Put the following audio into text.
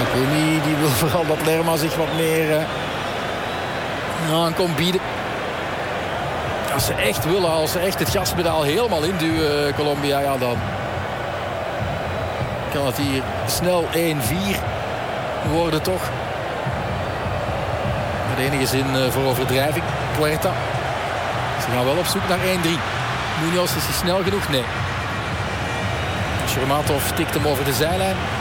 Koemi die wil vooral dat Lerma zich wat meer aan komt bieden. Als ze echt willen, als ze echt het gaspedaal helemaal induwen, Colombia, ja, dan kan het hier snel 1-4 worden toch. Met enige zin voor overdrijving. Puerta. Ze gaan wel op zoek naar 1-3. Munoz, is hij snel genoeg? Nee. Shermatov tikt hem over de zijlijn.